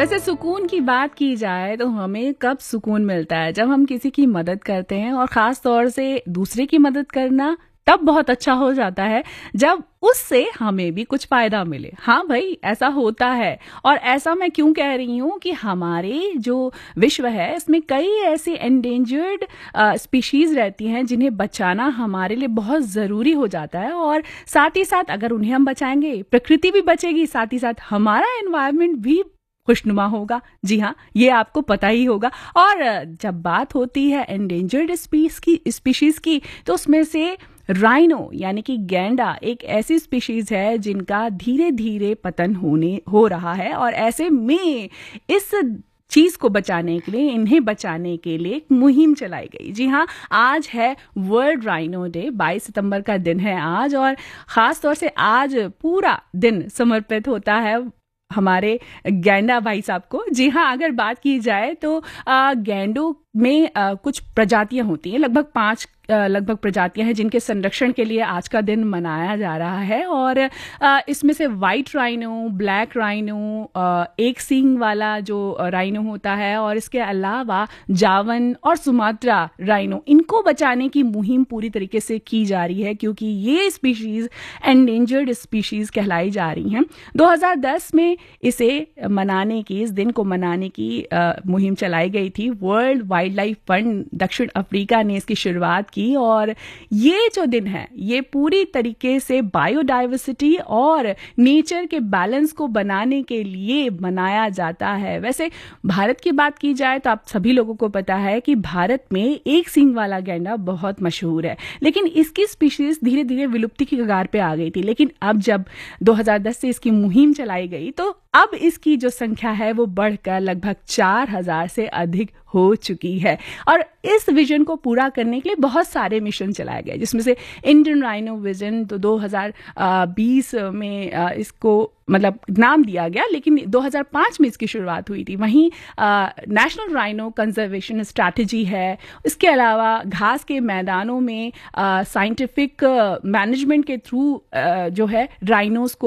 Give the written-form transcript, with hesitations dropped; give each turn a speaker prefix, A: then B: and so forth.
A: वैसे सुकून की बात की जाए तो हमें कब सुकून मिलता है? जब हम किसी की मदद करते हैं, और ख़ास तौर से दूसरे की मदद करना तब बहुत अच्छा हो जाता है जब उससे हमें भी कुछ फ़ायदा मिले। हाँ भाई, ऐसा होता है। और ऐसा मैं क्यों कह रही हूँ कि हमारे जो विश्व है इसमें कई ऐसी एंडेंजर्ड स्पीशीज़ रहती हैं जिन्हें बचाना हमारे लिए बहुत ज़रूरी हो जाता है। और साथ ही साथ अगर उन्हें हम बचाएंगे, प्रकृति भी बचेगी, साथ ही साथ हमारा एनवायरनमेंट भी खुशनुमा होगा। जी हाँ, ये आपको पता ही होगा। और जब बात होती है एंडेंजर्ड स्पीशीज की, तो उसमें से राइनो यानी कि गैंडा एक ऐसी स्पीशीज है जिनका धीरे धीरे पतन हो रहा है। और ऐसे में इस चीज को बचाने के लिए, इन्हें बचाने के लिए एक मुहिम चलाई गई। जी हाँ, आज है वर्ल्ड राइनो डे, 22 सितंबर का दिन है आज। और खास तौर से आज पूरा दिन समर्पित होता है हमारे गैंडा भाई साहब को। जी हाँ, अगर बात की जाए तो गैंडों में कुछ प्रजातियां होती हैं, लगभग 5 प्रजातियां हैं जिनके संरक्षण के लिए आज का दिन मनाया जा रहा है। और इसमें से वाइट राइनो, ब्लैक राइनो, एक सींग वाला जो राइनो होता है, और इसके अलावा जावन और सुमात्रा राइनो, इनको बचाने की मुहिम पूरी तरीके से की जा रही है क्योंकि ये स्पीशीज एंडेंजर्ड स्पीशीज कहलाई जा रही हैं। 2010 में इसे मनाने की, इस दिन को मनाने की मुहिम चलाई गई थी। वर्ल्ड वाइल्ड लाइफ फंड दक्षिण अफ्रीका ने इसकी शुरुआत की। और ये जो दिन है ये पूरी तरीके से बायोडाइवर्सिटी और नेचर के बैलेंस को बनाने के लिए मनाया जाता है। वैसे भारत की बात की जाए तो आप सभी लोगों को पता है कि भारत में एक सींग वाला गैंडा बहुत मशहूर है, लेकिन इसकी स्पीशीज धीरे धीरे विलुप्ति की कगार पे आ गई थी। लेकिन अब जब 2010 से इसकी मुहिम चलाई गई तो अब इसकी जो संख्या है वो बढ़कर लगभग 4000 से अधिक हो चुकी है। और इस विजन को पूरा करने के लिए बहुत सारे मिशन चलाए गए, जिसमें से इंडियन राइनो विजन तो 2020 में इसको मतलब नाम दिया गया, लेकिन 2005 में इसकी शुरुआत हुई थी। वहीं नेशनल राइनो कंजर्वेशन स्ट्रैटेजी है। इसके अलावा घास के मैदानों में साइंटिफिक मैनेजमेंट के थ्रू जो है राइनोस को